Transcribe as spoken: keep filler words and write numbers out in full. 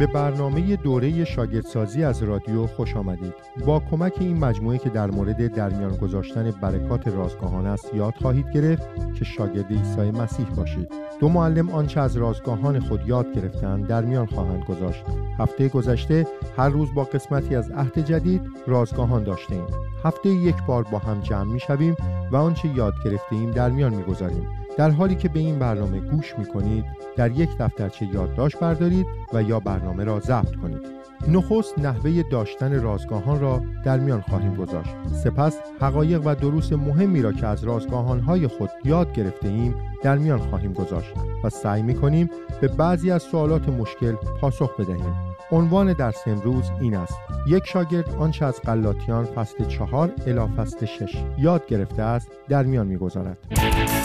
به برنامه دوره شاگردسازی از رادیو خوش آمدید. با کمک این مجموعه که در مورد در میان گذاشتن برکات رازگاهان است یاد خواهید گرفت که شاگرد عیسی مسیح باشید. دو معلم آنچه از رازگاهان خود یاد گرفتند در میان خواهند گذاشت. هفته گذشته هر روز با قسمتی از عهد جدید رازگاهان داشتیم. هفته یک بار با هم جمع می‌شویم و آنچه یاد گرفتیم در میان می‌گذاریم. در حالی که به این برنامه گوش می‌کنید، در یک دفترچه یادداشت بردارید و یا برنامه را ضبط کنید. نخست نحوه داشتن رازگاهان را در میان خواهیم گذاشت. سپس حقایق و دروس مهمی را که از رازگاهان‌های خود یاد گرفته ایم در میان خواهیم گذاشت و سعی می‌کنیم به بعضی از سوالات مشکل پاسخ بدهیم. عنوان درس امروز این است: یک شاگرد آنچه از غلاطیان فصل چهار الی فصل شش یاد گرفته است در میان می‌گذارد.